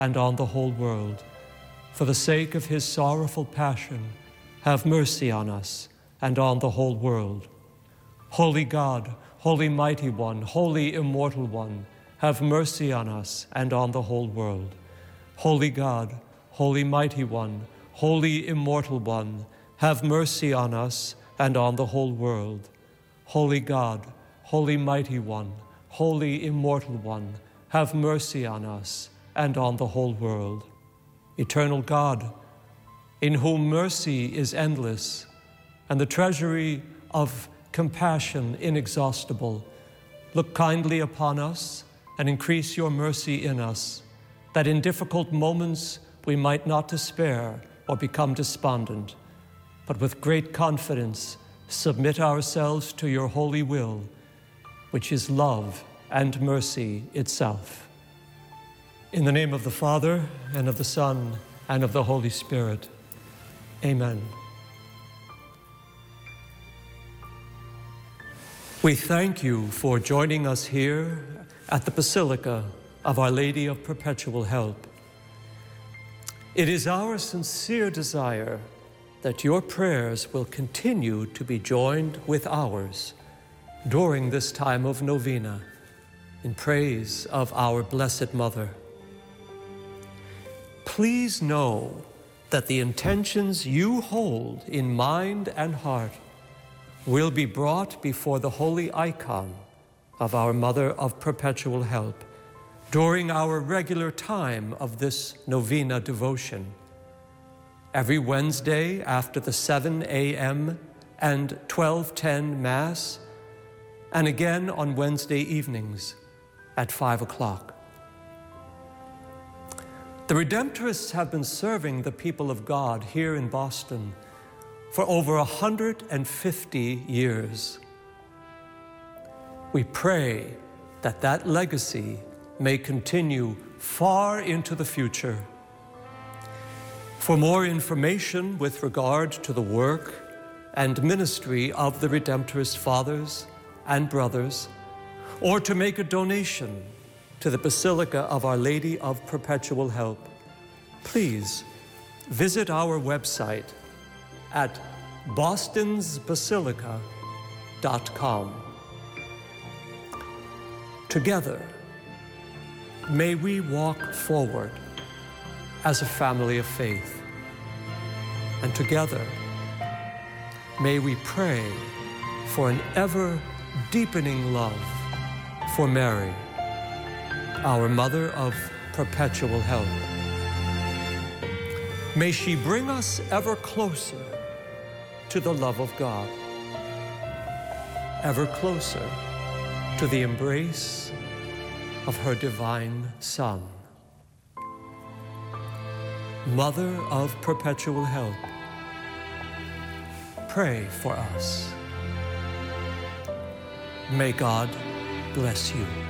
and on the whole world. For the sake of his sorrowful passion, have mercy on us and on the whole world. Holy God, Holy Mighty One, Holy Immortal One, have mercy on us and on the whole world. Holy God, Holy Mighty One, Holy Immortal One, have mercy on us and on the whole world. Holy God, Holy Mighty One, Holy Immortal One, have mercy on us and on the whole world. Eternal God, in whom mercy is endless and the treasury of compassion inexhaustible, look kindly upon us and increase your mercy in us, that in difficult moments we might not despair or become despondent, but with great confidence submit ourselves to your holy will, which is love and mercy itself. In the name of the Father, and of the Son, and of the Holy Spirit. Amen. We thank you for joining us here at the Basilica of Our Lady of Perpetual Help. It is our sincere desire that your prayers will continue to be joined with ours during this time of novena in praise of our Blessed Mother. Please know that the intentions you hold in mind and heart will be brought before the holy icon of our Mother of Perpetual Help during our regular time of this novena devotion. Every Wednesday after the 7 a.m. and 12:10 Mass, and again on Wednesday evenings at 5 o'clock. The Redemptorists have been serving the people of God here in Boston for over 150 years. We pray that that legacy may continue far into the future. For more information with regard to the work and ministry of the Redemptorist Fathers and Brothers, or to make a donation to the Basilica of Our Lady of Perpetual Help, please visit our website at bostonsbasilica.com. Together, may we walk forward as a family of faith. And together, may we pray for an ever-deepening love for Mary, our Mother of Perpetual Help. May she bring us ever closer to the love of God, ever closer to the embrace of her divine Son. Mother of Perpetual Help, pray for us. May God bless you.